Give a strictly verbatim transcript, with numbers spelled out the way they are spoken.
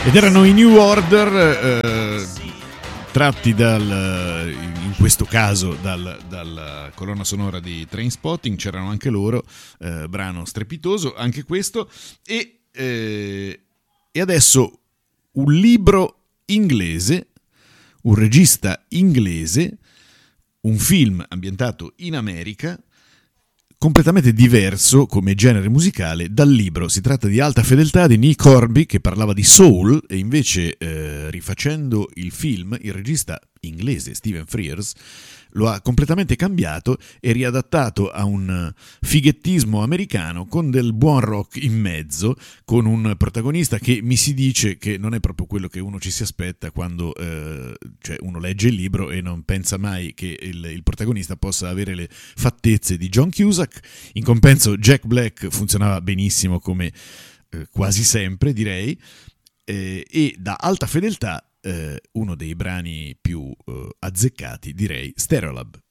Ed erano i New Order, eh, tratti dal, in questo caso dal, dalla colonna sonora di Trainspotting. C'erano anche loro, eh, brano strepitoso anche questo, e, eh, e adesso un libro inglese, un regista inglese, un film ambientato in America, completamente diverso come genere musicale dal libro. Si tratta di Alta Fedeltà di Nick Hornby, che parlava di soul, e invece eh, rifacendo il film il regista inglese Stephen Frears lo ha completamente cambiato e riadattato a un fighettismo americano con del buon rock in mezzo, con un protagonista che mi si dice che non è proprio quello che uno ci si aspetta quando eh, cioè uno legge il libro e non pensa mai che il, il protagonista possa avere le fattezze di John Cusack. In compenso Jack Black funzionava benissimo, come eh, quasi sempre direi, eh, e da Alta Fedeltà eh, uno dei brani più eh, azzeccati direi Stereolab.